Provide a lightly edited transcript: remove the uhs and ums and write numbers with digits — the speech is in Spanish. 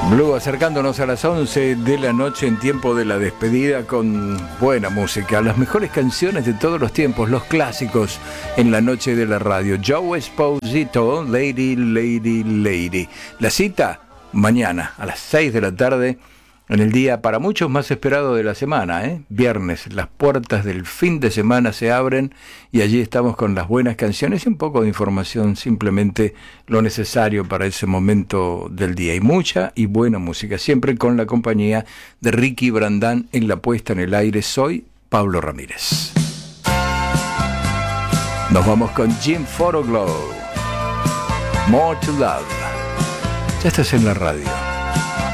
Blue, acercándonos a las 11 de la noche en tiempo de la despedida con buena música, las mejores canciones de todos los tiempos, los clásicos en la noche de la radio. Joe Esposito, Lady, Lady, Lady. La cita mañana a las 6 de la tarde en el día para muchos más esperado de la semana, viernes. Las puertas del fin de semana se abren y allí estamos con las buenas canciones y un poco de información, simplemente lo necesario para ese momento del día. Y mucha y buena música, siempre con la compañía de Ricky Brandán en la puesta en el aire. Soy Pablo Ramírez. Nos vamos con Jim Photoglow, More to Love. Ya estás en la radio.